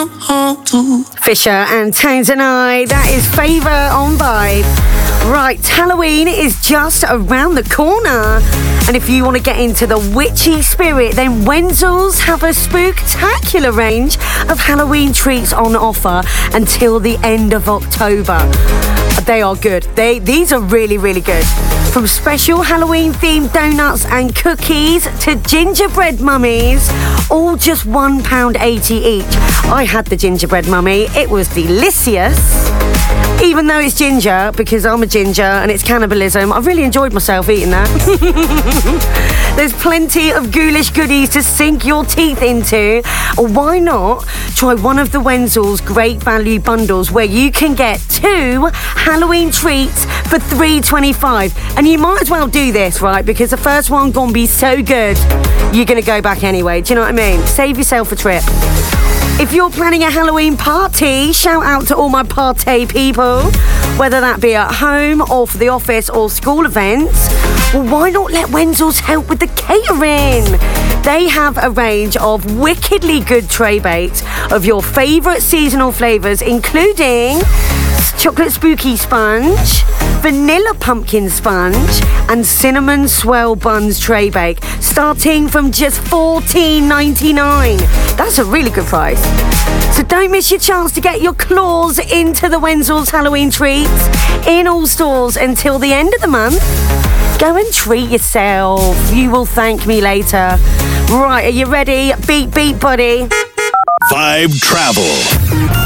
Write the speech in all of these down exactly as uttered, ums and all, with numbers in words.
come home to. Fisher and Tones and I, that is Favour on Vibe. Right, Halloween is just around the corner. And if you want to get into the witchy spirit, then Wenzel's have a spooktacular range of Halloween treats on offer until the end of October. They are good. They These are really, really good. From special Halloween-themed donuts and cookies to gingerbread mummies, all just one pound eighty each. I had the gingerbread mummy. It was delicious. Even though it's ginger, because I'm a ginger and it's cannibalism, I really enjoyed myself eating that. There's plenty of ghoulish goodies to sink your teeth into. Or why not try one of the Wenzel's great value bundles where you can get two Halloween treats for three twenty-five. And you might as well do this, right? Because the first one gonna be so good, you're gonna go back anyway. Do you know what I mean? Save yourself a trip. If you're planning a Halloween party, shout out to all my party people, whether that be at home or for the office or school events. Well, why not let Wenzel's help with the catering? They have a range of wickedly good tray bakes of your favourite seasonal flavours, including chocolate spooky sponge, vanilla pumpkin sponge, and cinnamon swirl buns tray bake, starting from just fourteen ninety-nine. That's a really good price. So don't miss your chance to get your claws into the Wenzel's Halloween treats in all stores until the end of the month. Go and treat yourself. You will thank me later. Right, are you ready? Beat, beat, buddy. Vibe Travel.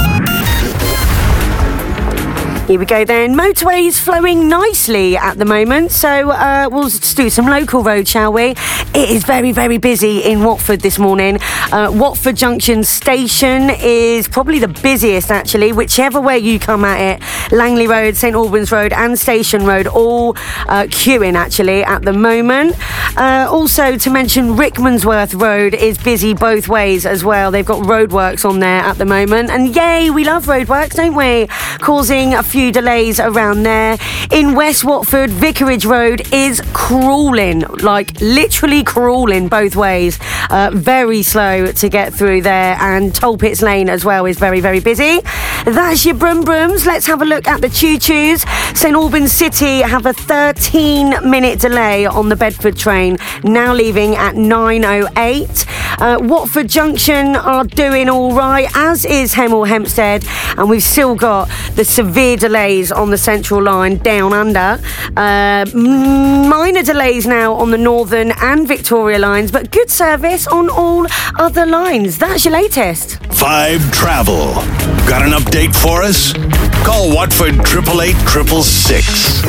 Here we go then. Motorways flowing nicely at the moment, so uh, we'll just do some local road, shall we? It is very, very busy in Watford this morning. Uh, Watford Junction Station is probably the busiest, actually, whichever way you come at it. Langley Road, St Albans Road and Station Road all uh, queuing, actually, at the moment. Uh, also, to mention, Rickmansworth Road is busy both ways as well. They've got roadworks on there at the moment. And yay, we love roadworks, don't we? Causing a few delays around there. In West Watford, Vicarage Road is crawling, like literally crawling both ways. Uh, very slow to get through there, and Tolpits Lane as well is very, very busy. That's your brum brums. Let's have a look at the choo-choos. St Albans City have a thirteen minute delay on the Bedford train, now leaving at nine oh eight. Uh, Watford Junction are doing all right, as is Hemel Hempstead, and we've still got the severe delays on the Central Line down under. Uh, minor delays now on the Northern and Victoria lines, but good service on all other lines. That's your latest. Vibe Travel. Got an update for us? Call Watford eight eight eight, six six six.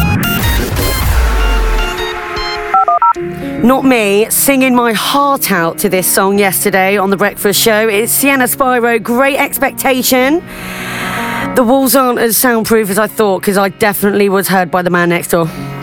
Not me singing my heart out to this song yesterday on The Breakfast Show. It's Sienna Spyro, Great Expectation. The walls aren't as soundproof as I thought, because I definitely was heard by the man next door.